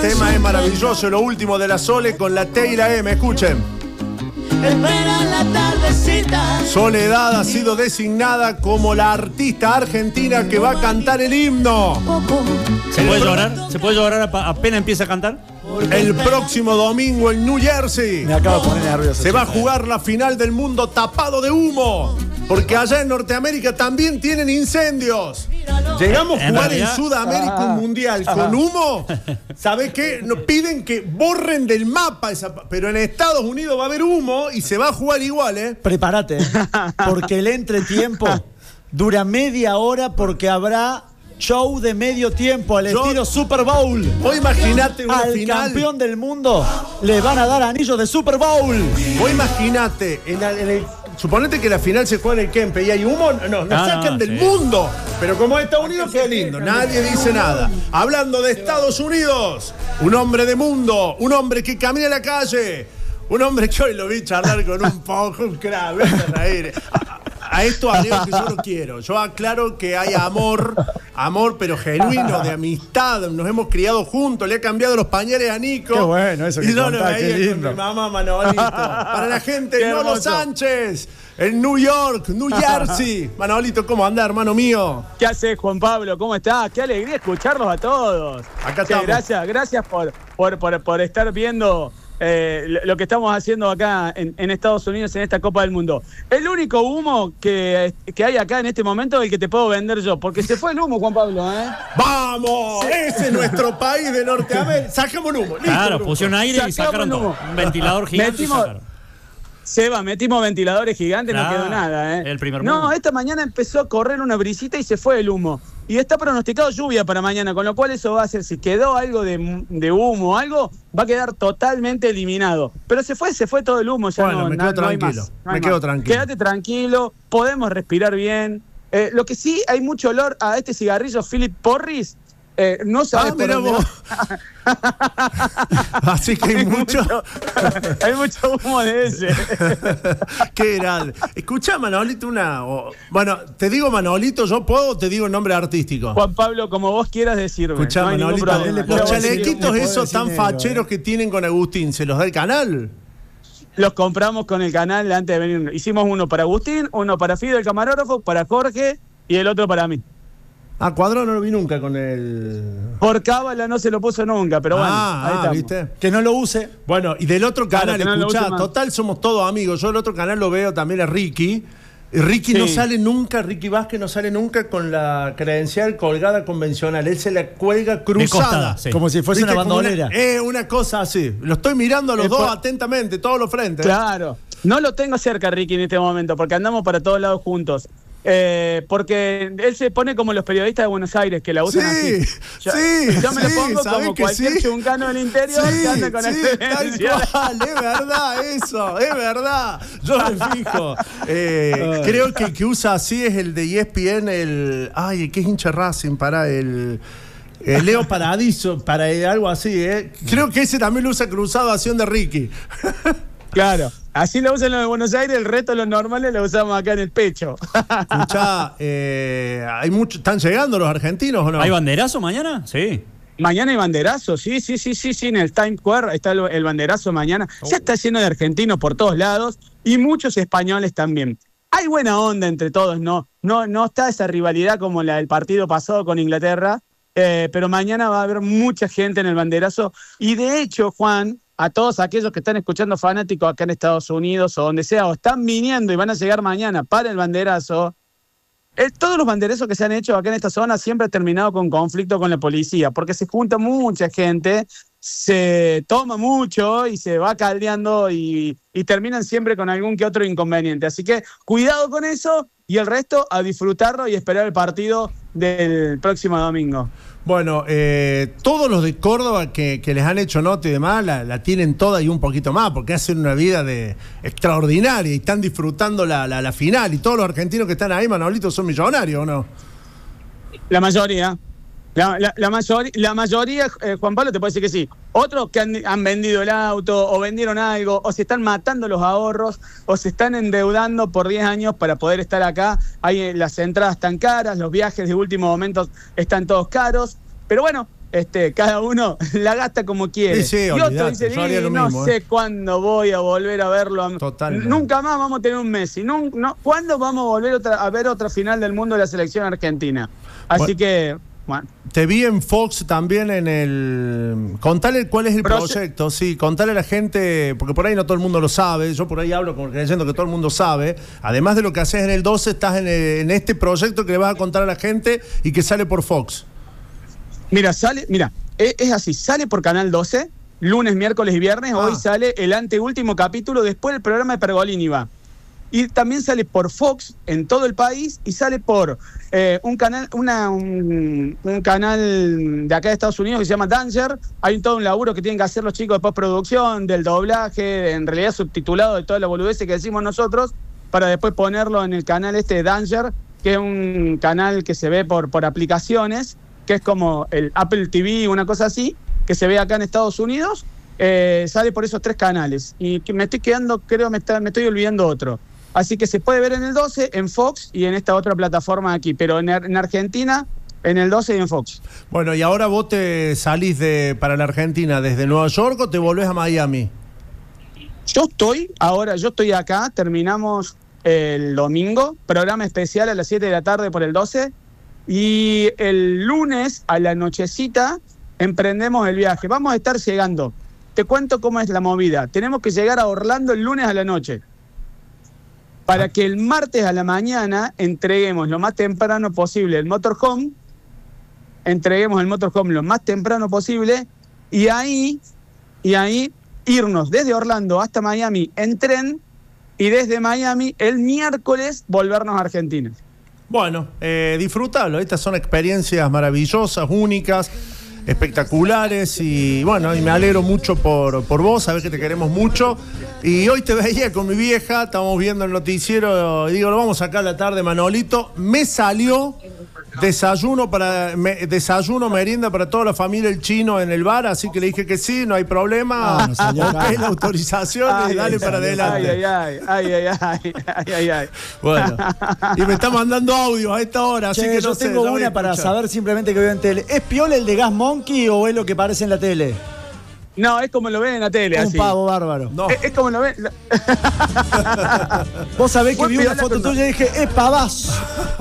Tema es maravilloso, lo último de la Sole con la T y la M, escuchen. Espera la tardecita. Soledad ha sido designada como la artista argentina que va a cantar el himno. ¿Se puede llorar? ¿Se puede llorar apenas empieza a cantar? El próximo domingo en New Jersey. Me acabo de poner nervioso. Se va a jugar la final del mundo tapado de humo. Porque allá en Norteamérica también tienen incendios. Llegamos a jugar en Sudamérica un mundial con humo. ¿Sabés qué? Nos piden que borren del mapa esa. Pero en Estados Unidos va a haber humo y se va a jugar igual, ¿eh? Prepárate, porque el entretiempo dura media hora porque habrá show de medio tiempo al estilo Super Bowl. Vos imaginate una al final. campeón del mundo le van a dar anillo de Super Bowl. Vos imaginate suponete que la final se juega en el Kempe y hay humo, nos sacan del mundo. Pero como Estados Unidos, qué lindo, nadie dice nada. Hablando de Estados Unidos, un hombre de mundo, un hombre que camina en la calle, un hombre que hoy lo vi charlar con un poco, un crack, a esto agrego que yo lo quiero. Yo aclaro que hay amor, pero genuino, de amistad. Nos hemos criado juntos, le he cambiado los pañales a Nico. Qué bueno eso que y yo lo contás, veía qué lindo. con mi mamá Manolito. Para la gente de Nolo Sánchez, en New York, New Jersey. Manolito, ¿cómo anda, hermano mío? ¿Qué haces, Juan Pablo? ¿Cómo estás? Qué alegría escucharlos a todos. Acá estamos. Gracias por estar viendo lo que estamos haciendo acá en Estados Unidos en esta Copa del Mundo. El único humo que hay acá en este momento es el que te puedo vender yo, porque se fue el humo, Juan Pablo, ¿eh? ¡Vamos! Ese es nuestro país de Norteamérica. Sacamos el humo. Listo, Claro, humo. pusieron aire y sacaron todo. Un ventilador gigante y sacaron. Seba, metimos ventiladores gigantes, Claro, no quedó nada, ¿eh? el primer mundo. No, esta mañana empezó a correr una brisita y se fue el humo. Y está pronosticado lluvia para mañana, con lo cual eso va a hacer, si quedó algo de humo o algo, va a quedar totalmente eliminado. Pero se fue todo el humo, ya bueno, me quedo tranquilo. Me quedo tranquilo. Quédate tranquilo, podemos respirar bien. Lo que sí, hay mucho olor a este cigarrillo Philip Morris. No sabes mira vos. Así que hay mucho humo de ese. Qué grande. Escuchá, Manolito, bueno, te digo Manolito, yo puedo o te digo el nombre artístico. Juan Pablo, como vos quieras decirme. Escuchá, no Manolito, los chalequitos esos tan negro, facheros que tienen con Agustín, ¿se los da el canal? Los compramos con el canal antes de venir. Hicimos uno para Agustín, uno para Fido, el camarógrafo, para Jorge y el otro para mí. Cuadrado no lo vi nunca con el... Por cábala no se lo puso nunca, pero bueno, ahí estamos. ¿viste? Que no lo use. Bueno, y del otro canal, Claro, que no lo escuchá, use más. total somos todos amigos. Yo el otro canal lo veo también a Ricky. Ricky no sale nunca, Ricky Vázquez no sale nunca con la credencial colgada convencional. Él se la cuelga cruzada. Costada, sí. Como si fuese ¿Viste? una bandolera. Una cosa así. Lo estoy mirando a los dos atentamente, todos los frentes. Claro. No lo tengo cerca, Ricky, en este momento, porque andamos para todos lados juntos. Porque él se pone como los periodistas de Buenos Aires, que la usan así. Yo me lo pongo como cualquier chuncano del interior que anda con excelencia. Tal cual, es verdad eso, es verdad. Yo me fijo. Creo que el que usa así es el de ESPN, el que es hincha Racing, Leo Paradiso, para algo así, Creo que ese también lo usa cruzado, acción de Ricky. Claro, así lo usan los de Buenos Aires, el resto de los normales lo usamos acá en el pecho. Escuchá, ¿están llegando los argentinos o no? ¿Hay banderazo mañana? Sí. Mañana hay banderazo, sí, en el Times Square está el banderazo mañana. Ya está lleno de argentinos por todos lados y muchos españoles también. Hay buena onda entre todos, no está esa rivalidad como la del partido pasado con Inglaterra, pero mañana va a haber mucha gente en el banderazo. Y de hecho, Juan, a todos aquellos que están escuchando fanáticos acá en Estados Unidos o donde sea, o están viniendo y van a llegar mañana para el banderazo, todos los banderazos que se han hecho acá en esta zona siempre han terminado con conflicto con la policía, porque se junta mucha gente, se toma mucho y se va caldeando y terminan siempre con algún que otro inconveniente. Así que cuidado con eso y el resto a disfrutarlo y esperar el partido del próximo domingo. Bueno, todos los de Córdoba que les han hecho nota y demás la tienen toda y un poquito más, porque hacen una vida extraordinaria y están disfrutando la final. Y todos los argentinos que están ahí, Manolito, son millonarios, ¿o no? La mayoría. La mayoría, Juan Pablo, te puede decir que sí. Otros que han vendido el auto o vendieron algo o se están matando los ahorros o se están endeudando por 10 años para poder estar acá. Las entradas están caras, los viajes de último momento están todos caros. Pero bueno, cada uno la gasta como quiere. Sí, y otro dice, no sé cuándo voy a volver a verlo. Totalmente. Nunca más vamos a tener un Messi. ¿Cuándo vamos a volver a ver otra final del mundo de la selección argentina? Así que, bueno. Te vi en Fox también en el... Contale cuál es el proyecto, sí, contale a la gente, porque por ahí no todo el mundo lo sabe, yo por ahí hablo creyendo que todo el mundo sabe. Además de lo que haces en el 12, estás en este proyecto que le vas a contar a la gente y que sale por Fox. Mira, es así, sale por Canal 12, lunes, miércoles y viernes. Hoy sale el anteúltimo capítulo, después el programa de Pergolini va. Y también sale por Fox en todo el país y sale por un canal de acá de Estados Unidos que se llama Danger. Hay todo un laburo que tienen que hacer los chicos de postproducción, del doblaje, en realidad subtitulado de toda la boludez que decimos nosotros, para después ponerlo en el canal de Danger, que es un canal que se ve por aplicaciones, que es como el Apple TV, una cosa así, que se ve acá en Estados Unidos. Sale por esos 3 canales. Y que me estoy quedando, creo me estoy olvidando otro. Así que se puede ver en el 12, en Fox y en esta otra plataforma aquí, pero en Argentina, en el 12 y en Fox. Bueno, y ahora vos te salís para la Argentina desde Nueva York o te volvés a Miami. Yo estoy acá, terminamos el domingo, programa especial a las 7 de la tarde por el 12, y el lunes a la nochecita emprendemos el viaje. Vamos a estar llegando. Te cuento cómo es la movida. Tenemos que llegar a Orlando el lunes a la noche, para que el martes a la mañana entreguemos lo más temprano posible el motorhome, lo más temprano posible, y ahí irnos desde Orlando hasta Miami en tren, y desde Miami el miércoles volvernos a Argentina. Bueno, disfrútalo. Estas son experiencias maravillosas, únicas, espectaculares, y bueno, y me alegro mucho por vos, sabés que te queremos mucho. Y hoy te veía con mi vieja, estábamos viendo el noticiero y digo, lo vamos a sacar a la tarde, Manolito. Me salió desayuno, merienda para toda la familia El Chino en el bar, así que le dije que sí, no hay problema. Es la autorización y dale para adelante. Ay. Bueno, y me está mandando audio a esta hora, así que yo tengo una para saber simplemente que veo en tele. ¿Es piola el de Gas Monkey o es lo que parece en la tele? No, es como lo ven en la tele. Un así. pavo bárbaro. No. Es como lo ven. Vos sabés que vi una foto tuya y dije, ¡es pavazo!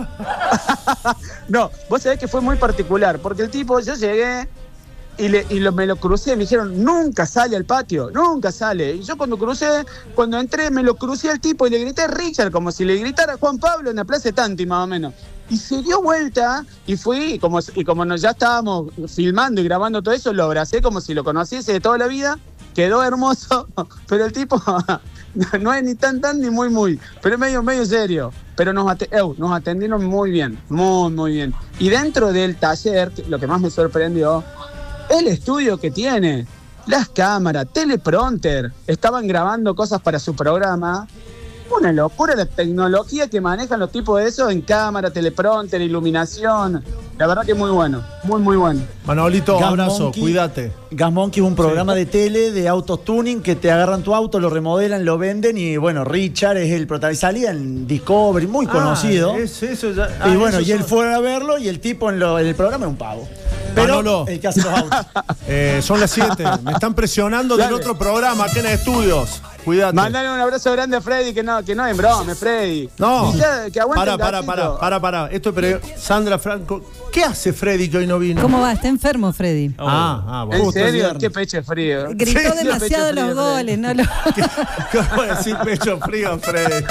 No, vos sabés que fue muy particular, porque el tipo, yo llegué me lo crucé, me dijeron, nunca sale al patio, nunca sale. Y yo cuando entré, me lo crucé al tipo y le grité Richard, como si le gritara a Juan Pablo en la Plaza Tanti, más o menos. Y se dio vuelta y fui, y como ya estábamos filmando y grabando todo eso, lo abracé como si lo conociese de toda la vida. Quedó hermoso, pero el tipo no es ni tan ni muy, pero es medio serio. Pero nos atendieron muy bien, muy bien. Y dentro del taller, lo que más me sorprendió, el estudio que tiene, las cámaras, teleprompter, estaban grabando cosas para su programa. Una locura la tecnología que manejan los tipos de eso en cámara, teleprompter, iluminación. La verdad que muy bueno, muy bueno. Manolito, abrazo, cuídate. Gas Monkey es un programa de tele de autos tuning que te agarran tu auto, lo remodelan, lo venden y bueno, Richard es el protagonista. Salía en Discovery, muy conocido. Eso ya, y bueno, y él fue a verlo y el tipo en el programa es un pavo. Pero Manolo, el que hace los autos. Son las 7. Me están presionando del otro programa aquí en estudios. Cuídate. Mandale un abrazo grande a Freddy, que no es broma, Freddy. No. Que aguante Para. Esto es Sandra Franco. ¿Qué hace Freddy que hoy no vino? ¿Cómo va? Está enfermo, Freddy. Bueno. ¿En serio? Qué pecho frío. Gritó demasiado los goles, ¿no? ¿Qué voy a decir pecho frío, Freddy?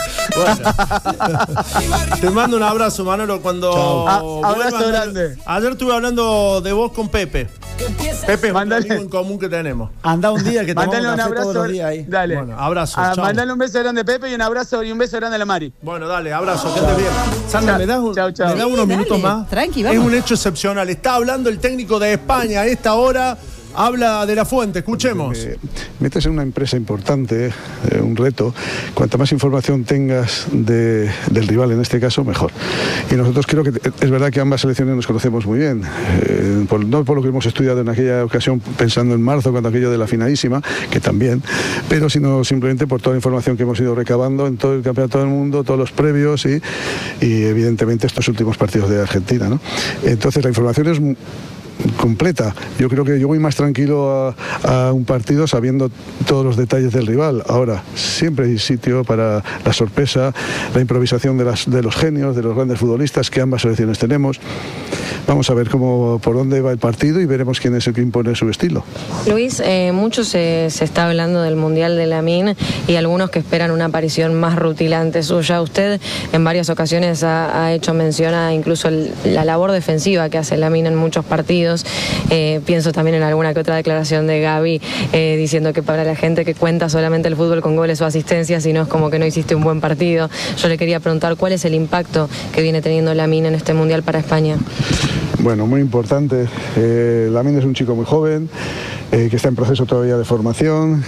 Bueno. Te mando un abrazo, Manolo. Abrazo grande. Ayer estuve hablando de vos con Pepe. Pepe es un amigo en común que tenemos. Anda un día que tomamos mandale un abrazo todos los días ahí. Dale. Bueno, abrazo. Mandale un beso grande a Pepe y un abrazo grande a la Mari. Bueno, dale, abrazo, que andes bien. Sandra, ¿me das unos minutos más? Tranqui, vamos. Es un hecho excepcional. Está hablando el técnico de España a esta hora. Habla de la Fuente, escuchemos. Metes en una empresa importante, un reto. Cuanta más información tengas del rival, en este caso, mejor. Y nosotros creo que es verdad que ambas selecciones nos conocemos muy bien. No por lo que hemos estudiado en aquella ocasión, pensando en marzo, cuando aquello de la finalísima, que también, pero sino simplemente por toda la información que hemos ido recabando en todo el campeonato del mundo, todos los previos y evidentemente estos últimos partidos de Argentina, ¿no? Entonces la información es completa. Yo creo que yo voy más tranquilo a un partido sabiendo todos los detalles del rival. Ahora, siempre hay sitio para la sorpresa, la improvisación de los genios, de los grandes futbolistas que ambas selecciones tenemos. Vamos a ver por dónde va el partido y veremos quién es el que impone su estilo. Luis, mucho se está hablando del Mundial de Lamine y algunos que esperan una aparición más rutilante suya. Usted en varias ocasiones ha hecho mención a incluso la labor defensiva que hace Lamine en muchos partidos. Pienso también en alguna que otra declaración de Gaby diciendo que para la gente que cuenta solamente el fútbol con goles o asistencias, sino es como que no hiciste un buen partido. Yo le quería preguntar cuál es el impacto que viene teniendo Lamine en este Mundial para España. Bueno, muy importante. Lamine es un chico muy joven, que está en proceso todavía de formación,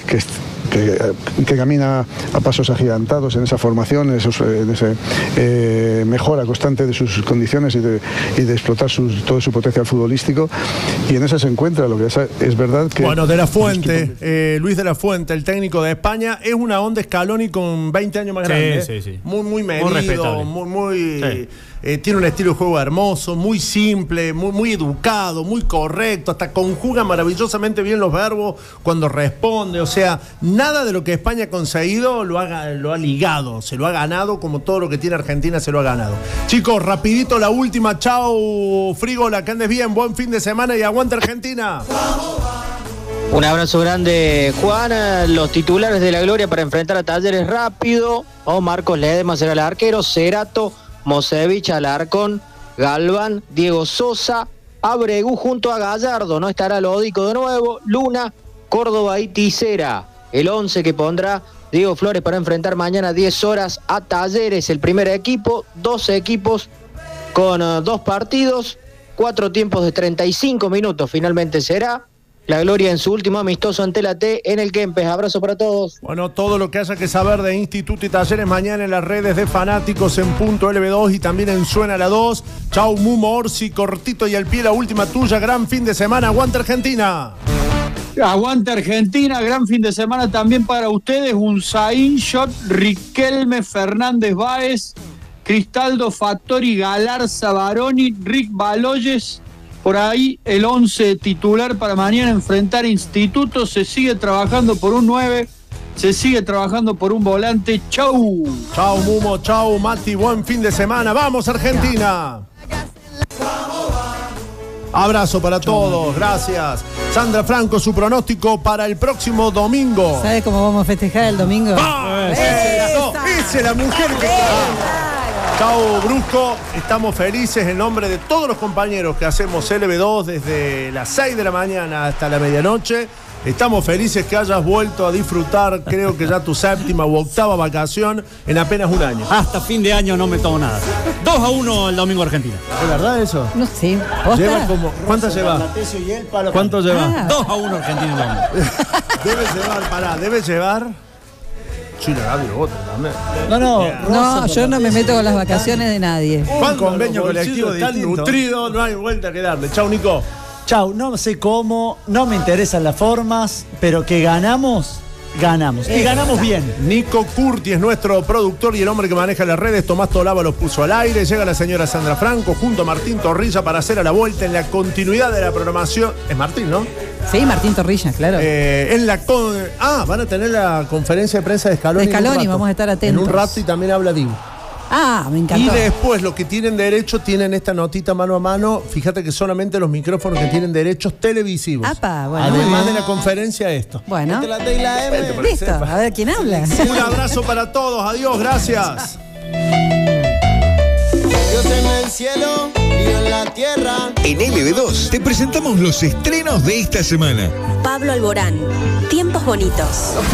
que camina a pasos agigantados en esa formación, en esa mejora constante de sus condiciones y de explotar todo su potencial futbolístico, y en esa se encuentra. Lo que es verdad que... Bueno, De la Fuente, Luis De la Fuente, el técnico de España, es una onda Scaloni con 20 años más grande. Sí. Muy medido, muy sí. Tiene un estilo de juego hermoso, muy simple, muy educado, muy correcto, hasta conjuga maravillosamente bien los verbos cuando responde. O sea, nada de lo que España ha conseguido lo ha ligado, se lo ha ganado, como todo lo que tiene Argentina se lo ha ganado. Chicos, rapidito la última. Chao, Frigola, que andes bien, buen fin de semana y aguanta Argentina. Un abrazo grande, Juan. Los titulares de la Gloria para enfrentar a Talleres rápido: Marcos Ledesma será el arquero, Cerato, Mosevich, Alarcón, Galván, Diego Sosa, Abregu junto a Gallardo. No estará Lódico de nuevo, Luna, Córdoba y Tisera. El 11 que pondrá Diego Flores para enfrentar mañana 10 horas a Talleres. El primer equipo, 12 equipos con 2 partidos, 4 tiempos de 35 minutos. Finalmente será la Gloria en su último amistoso ante la T en el Kempes. Abrazo para todos. Bueno, todo lo que haya que saber de Instituto y Talleres mañana en las redes de Fanáticos en Punto LB2 y también en Suena la 2. Chau, Mumo, Orsi, cortito y al pie la última tuya. Gran fin de semana. Aguanta Argentina. Aguanta Argentina, gran fin de semana también para ustedes. Un Zain Shot, Riquelme, Fernández Báez, Cristaldo, Fattori, Galarza, Baroni, Rick Baloyes. Por ahí el 11 titular para mañana enfrentar Instituto. Se sigue trabajando por un 9, se sigue trabajando por un volante. Chau. Chau, Mumo, chau, Mati, buen fin de semana. ¡Vamos, Argentina! Abrazo para todos, gracias. Sandra Franco, su pronóstico para el próximo domingo. ¿Sabe cómo vamos a festejar el domingo? Esa es la mujer que... Chao, Brusco, estamos felices en nombre de todos los compañeros que hacemos LB2 desde las 6 de la mañana hasta la medianoche. Estamos felices que hayas vuelto a disfrutar, creo que ya tu 7ª u 8ª vacación en apenas un año. Hasta fin de año no me tomo nada. 2-1 el domingo Argentina. ¿Es verdad eso? No sé. ¿Lleva como, ¿cuántas lleva? ¿Cuánto lleva? 2-1 Argentina el domingo. Debe llevar... Sí, la radio, otro también. No, yo no me meto con las vacaciones de nadie. Un convenio colectivo tan nutrido, no hay vuelta que darle. Chau, Nico. Chau, no sé cómo, no me interesan las formas, pero que ganamos. Y ganamos bien. Nico Curti es nuestro productor y el hombre que maneja las redes. Tomás Tolaba los puso al aire. Llega la señora Sandra Franco junto a Martín Torrilla para hacer a la vuelta en la continuidad de la programación. Es Martín, ¿no? Sí, Martín Torrilla, claro. Van a tener la conferencia de prensa de Scaloni. De Scaloni, vamos a estar atentos. En un rato y también habla Dibu. Me encantó. Y después los que tienen derecho tienen esta notita mano a mano. Fíjate que solamente los micrófonos que tienen derechos televisivos. Bueno. Además de la conferencia, esto. Bueno. Listo, a ver quién habla. Un abrazo para todos. Adiós, gracias. Dios en el cielo y en la tierra. En LB2 te presentamos los estrenos de esta semana. Pablo Alborán, Tiempos Bonitos.